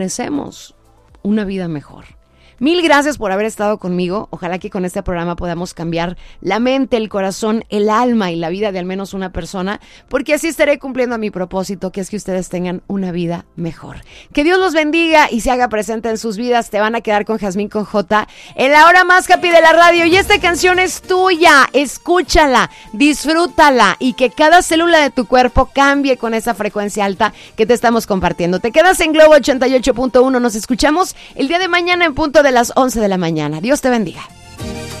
merecemos una vida mejor. Mil gracias por haber estado conmigo. Ojalá que con este programa podamos cambiar la mente, el corazón, el alma y la vida de al menos una persona, porque así estaré cumpliendo mi propósito, que es que ustedes tengan una vida mejor. Que Dios los bendiga y se haga presente en sus vidas. Te van a quedar con Jazmín con J en la hora más happy de la radio. Y esta canción es tuya. Escúchala, disfrútala y que cada célula de tu cuerpo cambie con esa frecuencia alta que te estamos compartiendo. Te quedas en Globo 88.1. Nos escuchamos el día de mañana en punto de las 11 de la mañana. Dios te bendiga.